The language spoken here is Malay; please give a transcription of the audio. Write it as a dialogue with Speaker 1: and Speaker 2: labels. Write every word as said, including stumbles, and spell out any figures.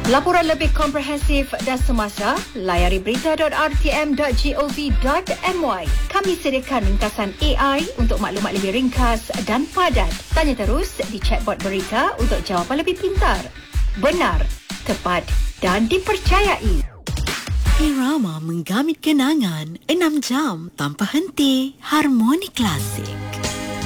Speaker 1: Laporan lebih komprehensif dan semasa, layari berita dot r t m dot gov dot m y. Kami sediakan ringkasan A I untuk maklumat lebih ringkas dan padat. Tanya terus di chatbot berita untuk jawapan lebih pintar, benar, tepat dan dipercayai.
Speaker 2: Irama menggamit kenangan enam jam tanpa henti. Harmoni Klasik.